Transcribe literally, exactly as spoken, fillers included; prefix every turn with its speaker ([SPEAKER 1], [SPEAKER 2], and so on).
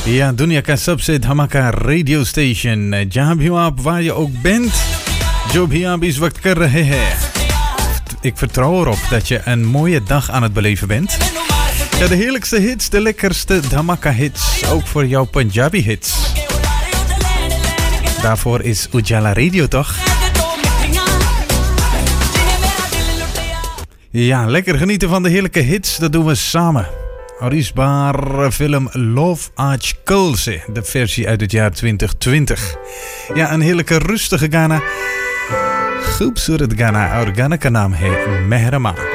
[SPEAKER 1] Ja, दुनिया का सबसे धमाका रेडियो स्टेशन, जहां भी हो आप, waar je ook bent, जो भी आप इस वक्त कर रहे हैं. Ik vertrouw erop dat je een mooie dag aan het beleven bent. Ja, de heerlijkste hits, de lekkerste dhamaka hits, ook voor jouw Punjabi hits. Daarvoor is Ujala Radio toch? Ja, lekker genieten van de heerlijke hits, dat doen we samen. और इस बार film Love आजकल से, de versie uit het jaar twintig twintig. Ja, een heerlijke rustige गाना, खूबसूरत गाना, और गाना का नाम है मेहरमा.